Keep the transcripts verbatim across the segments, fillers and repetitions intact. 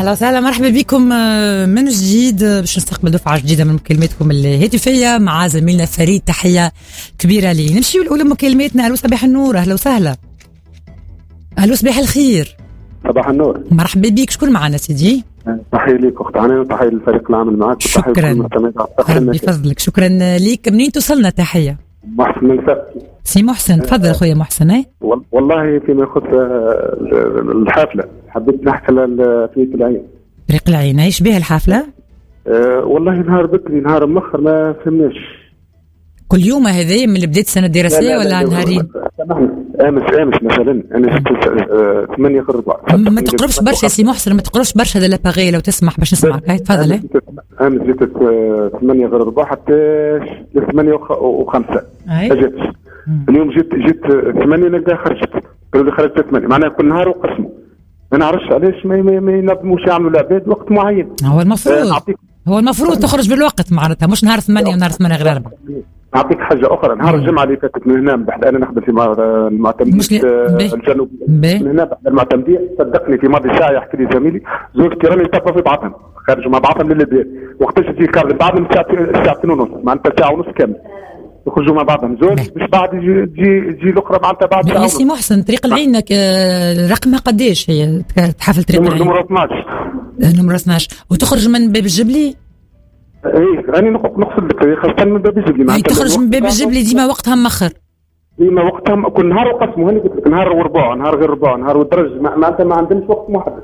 أهلا وسهلا، مرحبا بكم من جديد باش نستقبل دفعة جديدة من مكالماتكم الهاتفية مع زميلنا فريد. تحية كبيرة لي. نمشي الأولى مكالماتنا. أهلا صباح النور. أهلا وسهلا. أهلا صباح الخير. صباح النور. مرحبا بك. شكون معنا سيدي؟ تحية ليك أخت عناية وتحية للفريق العامل معك. شكرا. ربي يفضلك. شكرا ليك. منين توصلنا؟ تحية. محسن من سبتي. سي محسن تفضل أخويا محسن. ايه والله فيما يخص الحفلة حبيت نحكي لفريق العين. فريق العين ايش بها الحفلة؟ أه والله نهار بكري نهار مخر ما فهمناش. كل يوم هذا من بداية السنة الدراسية ولا نهارين؟ امس امس مثلا انا ست ثمانية غربة. ما تقربش برشا يا سي محسن، ما تقربش برشا هذا لاباغي لو تسمح باش نسمعك. هاي تفضل. امس جيت ثمانية غربة حتى ثمانية وخمسة ما جاتش. اليوم جيت جيت ثمانية نلقى خرجت، قالوا لي خرجت ثمانية معناها كل نهار وقسموا. ما نعرفش علاش ما ما ينظموش يعملوا العباد وقت معين. هو المفروض هو المفروض تخرج بالوقت معناتها مش نهار ثمانية ونهار ثمانية غير أربعة. نعطيك حاجة أخرى. نهار الجمعة اللي فاتت من هنا بحد أنا نخدم في المعتمدية الجنوبية من هنا بحد المعتمدية. صدقني في ماضي ساعة يحكي لي زميلي زوجتي راني طابة في بعضهم خارج مع بعضهم للبيت وقتاش تجي الكارد بعد من ساعتين ونص معناتها ساعة ونص كامل يخرجوا مع بعضهم زوج مش بعد يجي تجي تجي الأخرى معناتها بعد ساعة ونص. سي محسن طريق العين رقمها قديش هي تحفل طريق العين؟ نمرة اثناش. نمرة اثناش. وتخرج من باب الجبلي؟ ايه راني نقصد لك خاصة من باب الجبلي معناتها تخرج من باب الجبلي ديما وقتها مخر. ديما وقتها كل نهار وقسموا. هاني قلت لك نهار وربع نهار غير ربع نهار ودرج معناتها ما عندناش وقت محدد.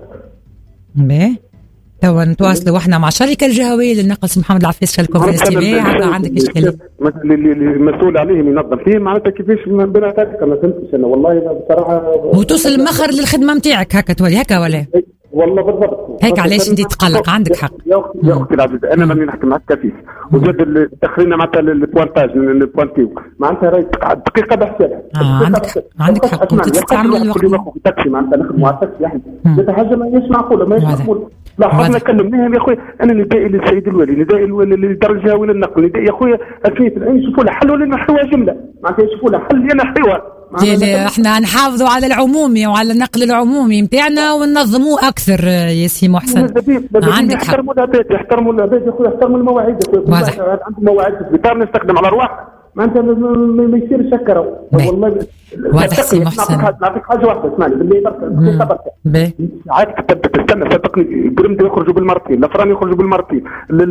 باهي توا نتواصلوا احنا مع الشركة الجهوية للنقل سي محمد العفيس شالكم في الاستباع. عندك اشكالية اللي المسؤول عليهم ينظم فيه معناتها كيفاش بين هكا ما فهمتش انا والله بصراحة. وتوصل مخر للخدمة نتاعك هكا تولي هكا ولا؟ والله بالضبط هيك. علاش انت تقلق؟ عندك حق يا اختي يا اختي العزيزه. انا ماني نحكي معك كفيف وزاد دخلنا معناتها البوانتاج البوانتيو معناتها راهي دقيقه بحسابها. اه عندك حق عندك حق. وتستعمل الوقت كل يوم تاكسي معناتها نخدموا على التاكسي احنا هذا حاجه ما هيش معقوله ما هيش معقوله. لاحظنا كلمناهم يا خويا. انا ندائي للسيد الوالي ندائي للدرجه ولا النقل ندائي يا خويا الفيت العين يشوفوا لها حل ولا نحيوها جمله معناتها يشوفوا لها حل اللي نحيوها. احنا نحافظوا على العمومي وعلى النقل العمومي نتاعنا وننظموه اكثر يا سي محسن. عندك حق. يحترموا العباد يحترموا العباد يا خويا يحترموا المواعيد يا خويا. عندهم مواعيد في السبيطار نستخدم على ارواح معناتها ما يصيرش هكا. والله واضح سي محسن. نعطيك حاجه واحده اسمعني بالله برك برك ساعات تستنى صدقني قرمت يخرجوا بالمرتين الافران يخرجوا بالمرتين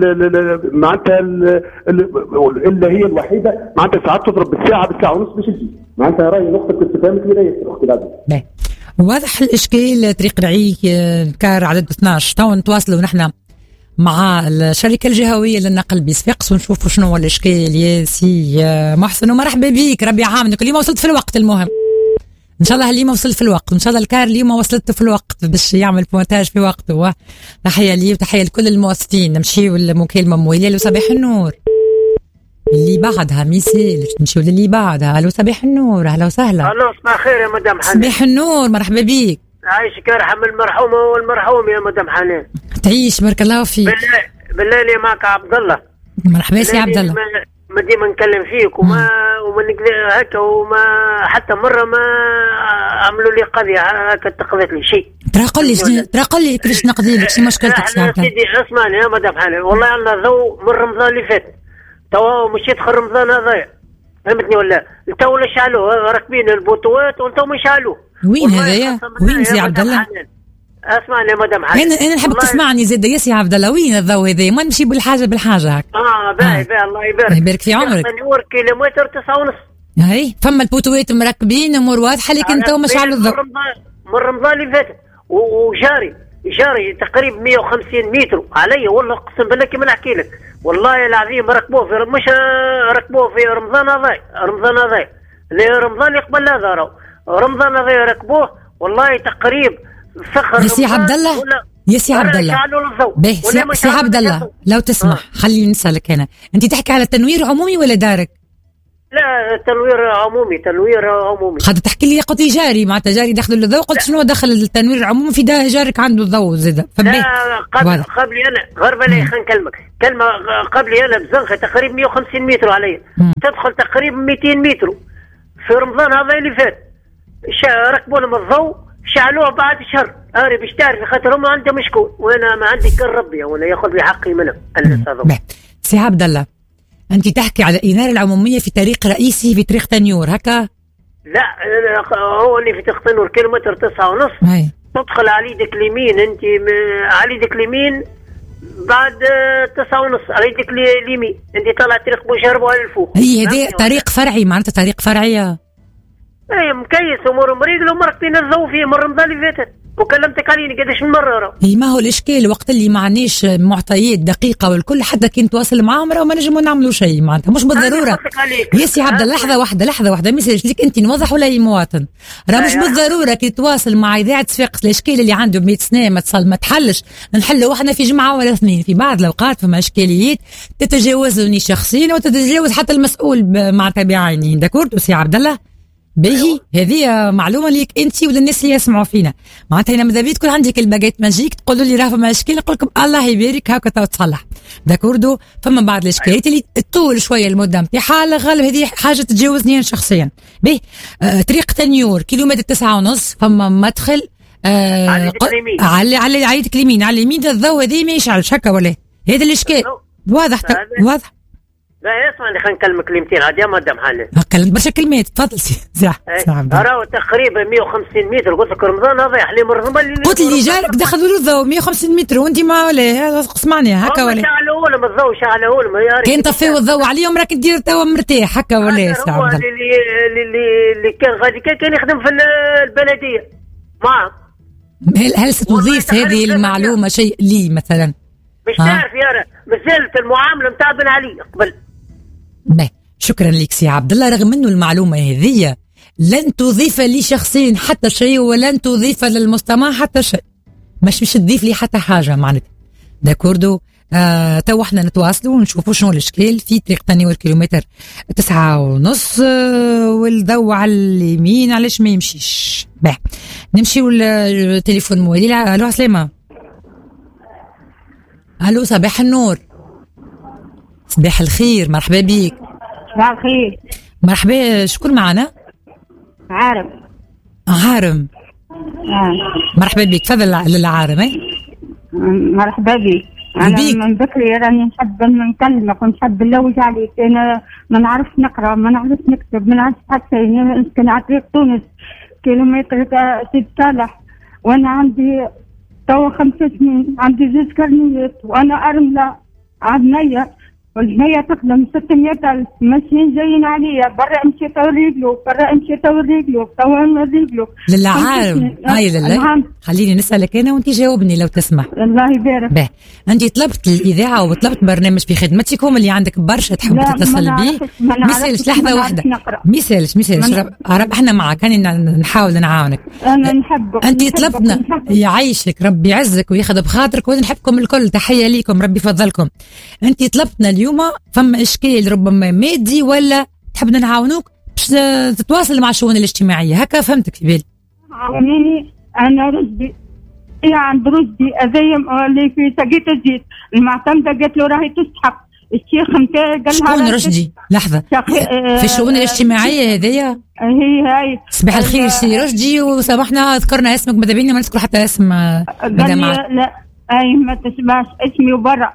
معناتها الا هي الوحيده معناتها ساعات تضرب بالساعه بالساعه ونص باش تجي معناتها راهي نقطه استفهام كبيره يا اختي العزيزه. واضح الاشكال. طريق العي كار عدد اثناش. تو نتواصلوا نحن مع الشركة الجهوية للنقل بصفاقس ونشوفوا شنو هو الإشكال يا سي محسن. ومرحبا بيك ربي يعاونك. اليوم وصلت في الوقت. المهم إن شاء الله اليوم وصلت في الوقت وإن شاء الله الكار اليوم وصلت في الوقت باش يعمل بونتاج في وقته. تحية لي وتحية لكل المواصلين. نمشيو للمكالمة مويلة. صباح النور. اللي بعدها ميسيل نمشيو للي بعدها. الو صباح النور. اهلا وسهلا. الو صباح الخير يا مدام حنان. صباح النور. مرحبا بيك. عايشك يرحم المرحومه والمرحوم يا مدام حنان. تعيش بارك الله فيك. بالله بالله لي معك عبد الله. مرحبا سي عبد الله. ما ديما نكلم فيك وما وما نقدر هكا وما حتى مره ما عملوا لي قضيه هكا تقضيت لي شيء. ترى قل لي ترى قل لي كيفاش نقضي لك شي مشكلتك سي عبد الله. سيدي اسمعني يا مدام حنان والله عندنا ضوء من رمضان اللي فات توا مشيت خل رمضان هذايا فهمتني ولا تو ولا شعلوه راكبين البوطوات وانتم شعلوه. وين هذايا؟ وين سي عبد الله؟ اسمعني يا مدام حنان. انا انا نحبك تسمعني زيد يا سي عبد الله. وين الضوء هذا؟ ما نمشي بالحاجه بالحاجه هكا. اه باهي باهي الله يبارك. يبارك في عمرك. نور كيلومتر تسعة ونص. هاي فما البوتوات مركبين امور واضحه لكن انت ما شعلوا الضوء. من رمضان اللي فات وجاري جاري تقريبا مية وخمسين متر علي والله اقسم بالله كيما نحكي لك والله العظيم ركبوه في مش ركبوه في رمضان هذا رمضان هذا اللي رمضان اللي قبل هذا راهو رمضان هذا ركبوه والله تقريبا يا سي عبد الله. يا سي عبد الله باهي سي عبد الله لو تسمح آه. خليني نسألك أنا. أنت تحكي على تنوير عمومي ولا دارك؟ لا تنوير عمومي تنوير عمومي. خاطر تحكي لي قلت جاري معناتها جاري داخل الضوء قلت شنو دخل التنوير العمومي في ده جارك عنده الضوء زيد. لا قبل قبلي أنا غير بالي خلينا نكلمك كلمة قبلي أنا بزنخة تقريبا مية وخمسين متر علي تدخل تقريبا مئتين متر في رمضان هذا اللي فات ركبونا من الضوء شعلوه بعد شهر اري باش تعرفي خاطر هم عندهم مشكون وانا ما عندي كان ربي ولا ياخذ لي حقي منهم. سي عبد الله انت تحكي على الاناره العموميه في طريق رئيسي في طريق تنيور هكا؟ لا هو اللي في طريق تنيور كيلومتر تسعة ونص تدخل على يدك اليمين انت على يدك اليمين بعد تسعة ونص على يدك اليمين انت طالع طريق بوشرب وعلى الفوق. هي هذه طريق فرعي معناتها طريق فرعيه. اي مكيس امور مريقل ومرقتين نزو فيه من رمضان اللي فاتت وكلمتك عليني قداش من مره. اي ما هو الاشكال وقت اللي ما عندناش معطيات دقيقه والكل حتى كي نتواصل معاهم راه ما نجموا نعملوا شيء معناتها مش بالضروره. يا سي عبد الله لحظه واحده لحظه واحده ما يصيرش ليك انت نوضح ولا اي مواطن راه مش بالضروره كي تواصل مع اذاعه صفاقس الاشكال اللي عنده مية سنه ما تصل ما تحلش نحلوا احنا في جمعه ولا اثنين. في بعض الاوقات فما اشكاليات تتجاوزني شخصيا وتتجاوز حتى المسؤول معناتها بعينه. داكورد سي عبد الله باهي هذه معلومه ليك انت وللناس اللي يسمعوا فينا معناتها انا ماذا بيا تكون عندك الباقيت ماجيك تقولوا لي راه فما اشكال نقول لكم الله يبارك هاكا تو تصلح. داكوردو فما بعض الاشكاليات اللي تطول شويه المده نتاعها غالب هذه حاجه تتجاوزني انا شخصيا. باهي آه طريق تنيور كيلومتر تسعة ونص فما مدخل آه على على عيدك اليمين على اليمين الضوء هذه ما يشعلش هكا ولا هذا الاشكال واضح واضح. لا اسمعني خلينا نكلمك كلمتين عاد يا مدام حالي. كلمت برشا كلمات تفضل سي سي راهو تقريبا مية وخمسين متر قلت لك رمضان رايح لي من رمضان قلت لي جارك دخلوا له الضوء مية وخمسين متر وانت ما ولا اسمعني هكا ولا شعلوا لهم الضوء شعلوا لهم يا كان طفيوا الضوء عليهم راك دير توا مرتاح هكا ولا سي عبد الله. اللي اللي اللي كان غادي كان يخدم في البلديه معه. هل هل ستضيف هذه المعلومه شيء لي مثلا؟ مش تعرف يا مازالت المعامله نتاع بن علي قبل. نه شكرا لك سي عبد الله رغم انه المعلومه هذه لن تضيف لي شخصيا حتى شيء ولن تضيف للمجتمع حتى شيء مش مش تضيف لي حتى حاجه معناتها. داكوردو آه تو احنا نتواصلوا ونشوفوا شنو الاشكال في طريق تنيور كيلومتر تسعة ونص آه والضوء على اليمين علاش ما يمشيش. باه نمشيو للتليفون موالي. الو سلامه. الو صباح النور. صباح الخير مرحبا بيك. صباح الخير. مرحبا شكون معنا؟ عارم. عارم. آه. مرحبا بيك تفضل للعارم. اي مرحبا بيك. انا بيك. من بكري راني نحب نكلمك ونحب نلوج عليك. انا ما نعرفش نقرا ما نعرفش نكتب ما نعرفش حتى نسكن على طريق تونس كيلومتر سيد صالح وانا عندي توا خمس سنين عندي زوج كرنيات وانا ارمله عبنيه والبنية تخدم ستمية ألف ماشيين جايين عليا برا مشيت اوريقلو برا مشيت اوريقلو توا نوريقلو. لله عالم هاي لله خليني نسألك أنا وأنت جاوبني لو تسمح. الله يبارك. به أنت طلبت الإذاعة وطلبت برنامج في خدمتكم اللي عندك برشا تحب تتصل بيه ميسالش لحظة واحدة ميسالش ميسالش رب احنا معك هاني نحاول نعاونك. أنا نحبك. أنت طلبتنا يعيشك ربي يعزك وياخذ بخاطرك ونحبكم الكل تحية ليكم ربي يفضلكم. أنت طلبتنا اليوم فما إشكال ربما مادي ولا تحبنا نعاونوك باش تتواصل مع الشؤون الاجتماعية هكا فهمتك في بالي. عاونيني أنا رشدي هي عند رشدي أزي اللي في سقيت الزيت المعتمدة قالت له راهي تستحق الشيخ نتاعي قال لها شكون رشدي؟ لحظة في الشؤون الاجتماعية هذيا هي هاي صباح الخير سي رشدي وسامحنا ذكرنا اسمك ماذا بينا ما نذكر حتى اسم قال لي لا أي ما تسمعش اسمي وبرا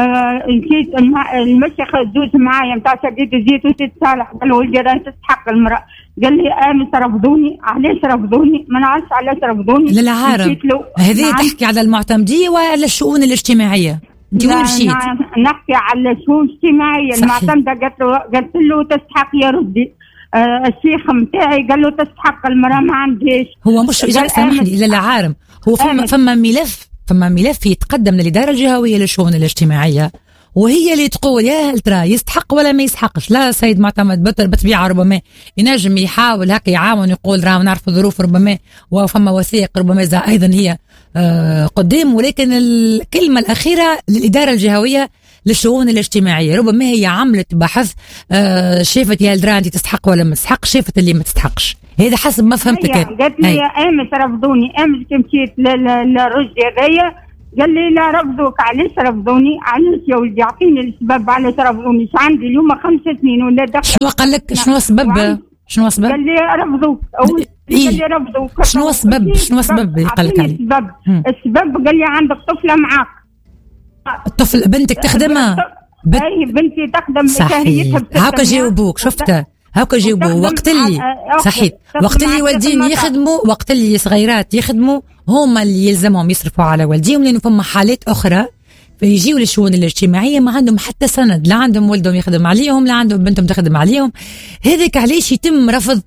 نسيت آه المشيخ دوز معايا نتاع سقيت الزيت وسيد صالح قال له ولدي راهي تستحق المرأة قال لي امس رفضوني علاش رفضوني ما نعرفش علاش رفضوني. لا لا عارم هذه تحكي على المعتمدية ولا الشؤون الاجتماعية؟ انت وين مشيت؟ نحكي على الشؤون الاجتماعية. المعتمدة قالت له قالت له تستحق يا ردي آه الشيخ نتاعي قال له تستحق المرأة ما عنديش. هو مش سامحني لا لا عارم هو فما فما ملف فما ملف يتقدم للإدارة الجهوية للشؤون الاجتماعية وهي اللي تقول يا هل ترى يستحق ولا ما يستحقش. لا سيد معتمد بطل بطبيعة ربما ينجم يحاول هكا يعاون يقول راه نعرف الظروف ربما وفما وثائق ربما أيضا هي آه قدام ولكن الكلمة الأخيرة للإدارة الجهوية للشؤون الاجتماعية ربما هي عملت بحث آه شافت يا هل ترى أنت تستحق ولا ما تستحق شافت اللي ما تستحقش. هذا حسب ما فهمتك. قالت لي امس رفضوني امس مشيت للرشدي هذايا قال لي لا رفضوك علاش رفضوني علاش يا ولدي اعطيني السبب علاش رفضوني عندي اليوم خمس سنين ولا دخل. شنو قال لك شنو السبب شنو السبب؟ قال لي رفضوك إيه؟ شنو السبب شنو السبب قال لك عليه؟ السبب السبب قال لي عندك طفله معاك. الطفل بنتك تخدمها؟ بنت... اي بنتي تخدم. صحيح. هاكا جاوبوك شفته هاكا جاوبوا وقت اللي صحيح وقت اللي والدين يخدموا وقت اللي صغيرات يخدموا هما اللي يلزمهم يصرفوا على والديهم لأنه فما حالات أخرى فيجيوا للشؤون الاجتماعية ما عندهم حتى سند لا عندهم ولدهم يخدم عليهم لا عندهم بنتهم تخدم عليهم. هذاك علاش يتم رفض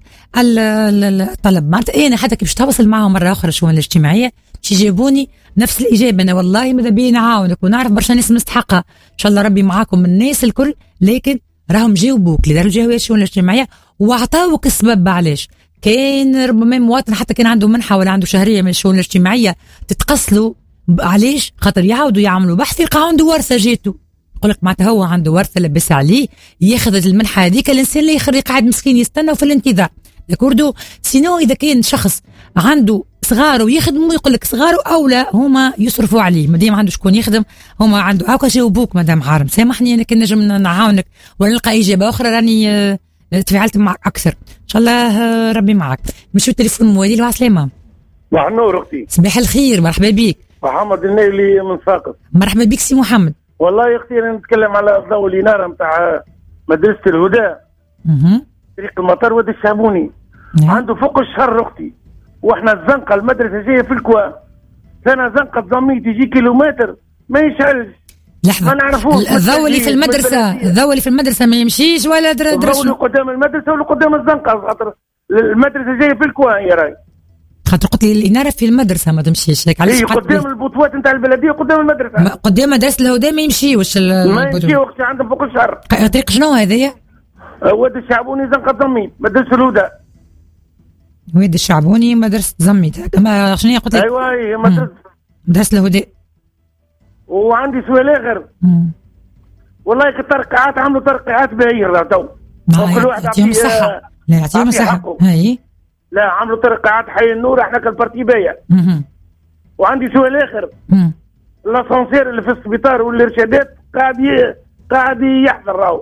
الطلب. معناتها أنا حتى كيف تواصل معهم مرة أخرى الشؤون الاجتماعية يجيبوني نفس الإجابة. أنا والله ماذا بي نعاونك ونعرف برشا ناس مستحقة إن شاء الله ربي معاكم الناس الكل لكن راهم جاوبوك لدار الجهوية الشؤون الاجتماعية وعطاوك السبب علاش. كاين ربما مواطن حتى كان عنده منحة ولا عنده شهرية من الشؤون الاجتماعية تتقصلوا علاش خاطر يعاودوا يعملوا بحث يلقى عنده ورثة جيته يقول لك معناتها هو عنده ورثة لبس عليه ياخذ المنحة هذيك الإنسان اللي يخرج قاعد مسكين يستنى في الانتظار داكوردو. سينو إذا كان شخص عنده صغاره ويخدموا يقول لك صغاره أولى هما يصرفوا عليه مادام عنده شكون يخدم هما عنده. هاكا جاوبوك مدام عارم سامحني أنا كان نجم نعاونك ولا نلقى إجابة أخرى راني اه تفاعلت معك أكثر إن شاء الله اه ربي معك. مشو التليفون موالي وعسلامة. صباح النور أختي. صباح الخير مرحبا بك. محمد النيلي من ساقط. مرحبا بك سي محمد. والله يا أختي أنا نتكلم على ضوء الإنارة نتاع مدرسة الهدى اها طريق المطار وادي الشابوني عنده فوق الشهر أختي واحنا الزنقة المدرسة جاية في الكوا سنة زنقة ضميت يجي كيلومتر ما يشعلش. لحظة ما نعرفوش الضوء اللي في المدرسة الضوء اللي في المدرسة ما يمشيش ولا درش الضوء اللي قدام المدرسة ولا قدام الزنقة خاطر المدرسة جاية في الكوا يا راي خاطر قلت لي الإنارة في المدرسة ما تمشيش هيك علاش قدام البطوات نتاع البلدية قدام المدرسة قدام مدرسة الهدى ما يمشيوش ما يمشيو أختي عندهم فوق الشهر. طريق شنو هذايا؟ وادي الشعبوني زنقة ضميت مدرسة الهدى. وادي الشعبوني مدرسة زميت ما شنو قلت لك؟ ايوه هي مدرسة مدرسة الهدى. وعندي سؤال اخر والله كالترقيعات عملوا ترقيعات باهية تو كل واحد يعطيهم الصحة لا يعطيهم الصحة هاي لا عملوا ترقيعات حي النور احنا كالبارتي بايع. وعندي سؤال اخر الاسانسير اللي في السبيطار والارشادات قاعد ي... قاعد يحضر راهو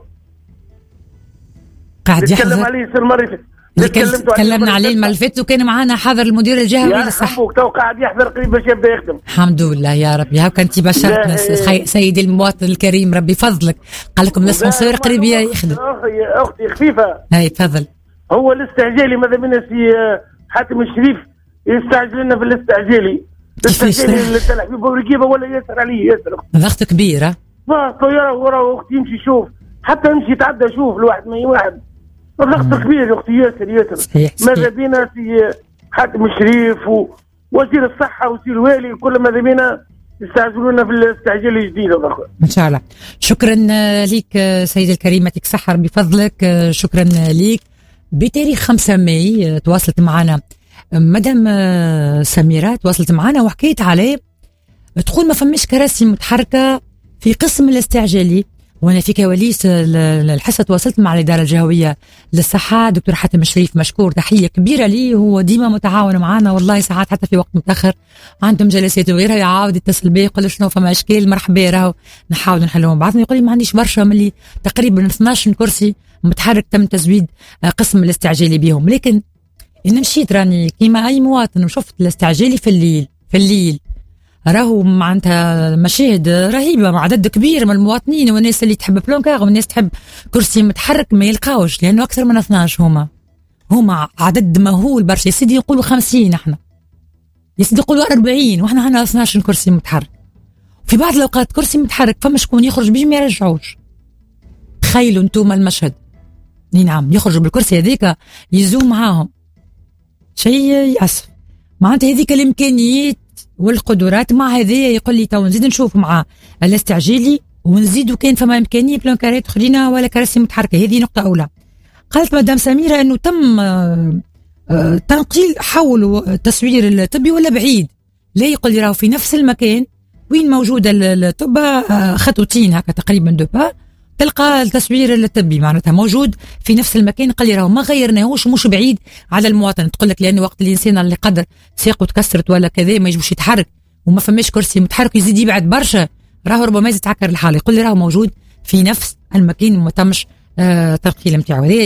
قاعد يحضر نتكلم عليه المرة اللي تكلمنا عليه المرة اللي فاتت وكان معنا حاضر المدير الجهوي للصحة تو قاعد يحضر قريب باش يبدا يخدم. الحمد لله يا ربي هاكا انت بشرتنا سيدي المواطن الكريم ربي فضلك قال لكم الاسانسير قريب يخدم. اختي خفيفة هاي تفضل. هو الاستعجالي ماذا بينا سي حاتم الشريف يستعجل لنا في الاستعجالي الاستعجالي اللي تلعب في بورقيبه ولا ياسر عليه ياسر ضغط كبير ها طياره ورا اختي يمشي شوف حتى يمشي يتعدى شوف الواحد ما واحد ضغط كبير يا اختي ياسر ياسر. ماذا بينا سي حاتم الشريف ووزير الصحه وسي الوالي كل ماذا بينا يستعجلونا في الاستعجال الجديد. ان شاء الله. شكرا لك سيدي الكريم يعطيك الصحه بفضلك. شكرا لك. بتاريخ خمسة ماي تواصلت معنا مدام سميرة تواصلت معنا وحكيت عليه تقول ما فماش كراسي متحركة في قسم الاستعجالي وانا في كواليس الحصة تواصلت مع الإدارة الجهوية للصحة دكتور حاتم الشريف مشكور تحية كبيرة ليه هو ديما متعاون معنا والله ساعات حتى في وقت متأخر عندهم جلسات وغيرها يعاود يتصل بي يقول شنو فما اشكال مرحبا راهو نحاول نحلهم بعضنا يقول لي ما عنديش برشا ملي تقريبا اثناش كرسي متحرك تم تزويد قسم الاستعجالي بهم. لكن إن مشيت راني كيما أي مواطن وشفت الاستعجالي في الليل في الليل راهو معناتها مشاهد رهيبة مع عدد كبير من المواطنين والناس اللي تحب بلونكاغ والناس تحب كرسي متحرك ما يلقاوش لأنه أكثر من اثناش هما هما عدد مهول برشا. يا سيدي يقولوا خمسين احنا يا سيدي يقولوا أربعين واحنا هنا اثناش كرسي متحرك. في بعض الأوقات كرسي متحرك فما شكون يخرج بيجي ما يرجعوش. تخيلوا انتم المشهد. نعم يخرجوا بالكرسي هذيك يزوم معاهم شيء يأسف. معناتها هذيك الإمكانيات والقدرات مع هذه يقول لي تو نزيد نشوف مع الاستعجالي ونزيدوا كان فما إمكانية بلانكارات أخرين ولا كراسي متحركة. هذه نقطة أولى. قالت مدام سميرة أنه تم تنقيل حولوا التصوير الطبي ولا بعيد لا يقول لي راهو في نفس المكان وين موجودة الطب خطوتين هكا تقريبا دو با تلقى التصوير الطبي معناتها موجود في نفس المكان. قال لي راهو ما غيرناهوش مش بعيد على المواطن. تقول لك لأنه وقت الإنسان اللي قدر ساقه تكسرت ولا كذا ما يجوش يتحرك وما فماش كرسي متحرك يزيد يبعد برشا راهو ربما يتعكر الحال. يقول لي راهو موجود في نفس المكان وما تمش آه تنقيل نتاعو.